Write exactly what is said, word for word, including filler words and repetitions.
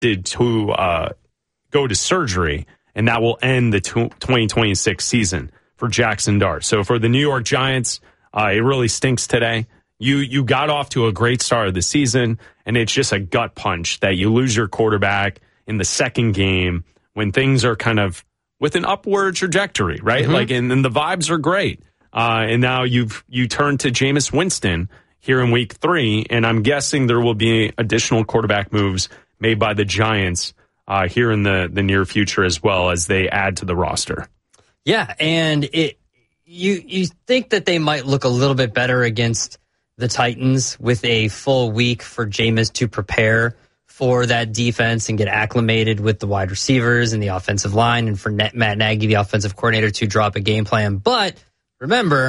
expected to uh, go to surgery, and that will end the twenty twenty-six season for Jackson Dart. So for the New York Giants, uh, it really stinks today. You you got off to a great start of the season, and it's just a gut punch that you lose your quarterback in the second game when things are kind of with an upward trajectory, right? Mm-hmm. Like, and, and the vibes are great. Uh, and now you've you turn to Jameis Winston here in week three, and I'm guessing there will be additional quarterback moves made by the Giants uh, here in the, the near future as well as they add to the roster. Yeah, and it you you think that they might look a little bit better against the Titans with a full week for Jameis to prepare for that defense and get acclimated with the wide receivers and the offensive line, and for Matt Nagy, the offensive coordinator, to drop a game plan. But remember,